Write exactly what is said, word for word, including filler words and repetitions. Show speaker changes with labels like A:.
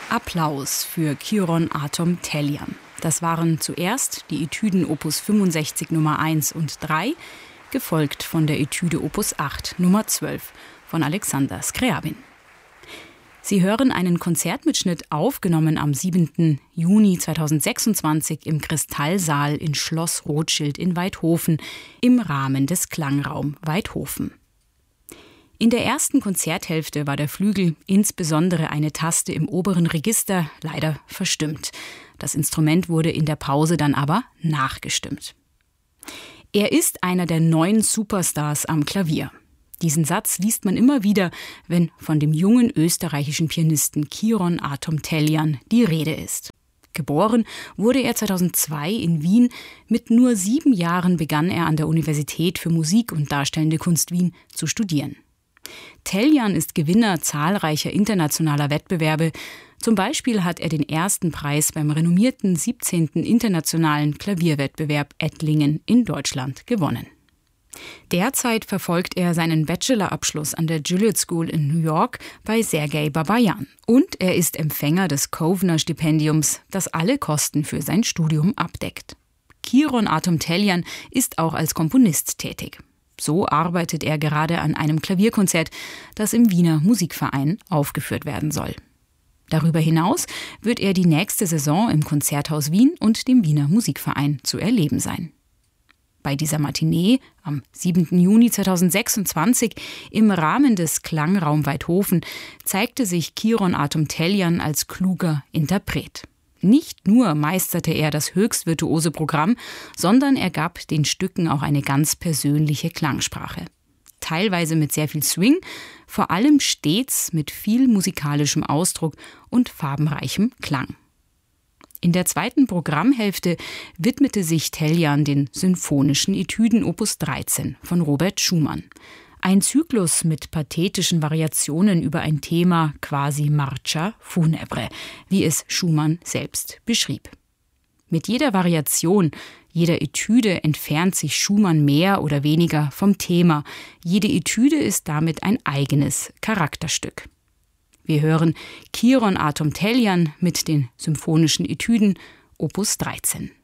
A: Applaus für Kyron Atom Tellian. Das waren zuerst die Etüden Opus fünfundsechzig Nummer eins und drei, gefolgt von der Etüde Opus acht Nummer zwölf von Alexander Scriabin. Sie hören einen Konzertmitschnitt, aufgenommen am siebenten Juni zweitausendsechsundzwanzig im Kristallsaal in Schloss Rothschild in Waidhofen im Rahmen des Klangraum Waidhofen. In der ersten Konzerthälfte war der Flügel, insbesondere eine Taste im oberen Register, leider verstimmt. Das Instrument wurde in der Pause dann aber nachgestimmt. Er ist einer der neuen Superstars am Klavier. Diesen Satz liest man immer wieder, wenn von dem jungen österreichischen Pianisten Kyron Atom Tellian die Rede ist. Geboren wurde er zweitausendzwei in Wien. Mit nur sieben Jahren begann er an der Universität für Musik und Darstellende Kunst Wien zu studieren. Tellian ist Gewinner zahlreicher internationaler Wettbewerbe. Zum Beispiel hat er den ersten Preis beim renommierten siebzehnten Internationalen Klavierwettbewerb Ettlingen in Deutschland gewonnen. Derzeit verfolgt er seinen Bachelorabschluss an der Juilliard School in New York bei Sergei Babayan. Und er ist Empfänger des Kovner-Stipendiums, das alle Kosten für sein Studium abdeckt. Kyron Atom Tellian ist auch als Komponist tätig. So arbeitet er gerade an einem Klavierkonzert, das im Wiener Musikverein aufgeführt werden soll. Darüber hinaus wird er die nächste Saison im Konzerthaus Wien und dem Wiener Musikverein zu erleben sein. Bei dieser Matinee am siebenten Juni zweitausendsechsundzwanzig im Rahmen des Klangraum Waidhofen zeigte sich Kyron Atom Tellian als kluger Interpret. Nicht nur meisterte er das höchst virtuose Programm, sondern er gab den Stücken auch eine ganz persönliche Klangsprache. Teilweise mit sehr viel Swing, vor allem stets mit viel musikalischem Ausdruck und farbenreichem Klang. In der zweiten Programmhälfte widmete sich Tellian den Sinfonischen Etüden Opus dreizehn von Robert Schumann. Ein Zyklus mit pathetischen Variationen über ein Thema quasi marcia funebre, wie es Schumann selbst beschrieb. Mit jeder Variation, jeder Etüde entfernt sich Schumann mehr oder weniger vom Thema. Jede Etüde ist damit ein eigenes Charakterstück. Wir hören Kyron Atom Tellian mit den Symphonischen Etüden Opus dreizehn.